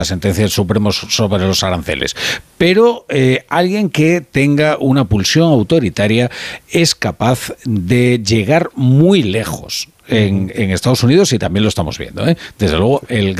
la sentencia del Supremo sobre los aranceles, pero alguien que tenga una pulsión autoritaria es capaz de llegar muy lejos en Estados Unidos, y también lo estamos viendo, ¿eh? Desde luego, el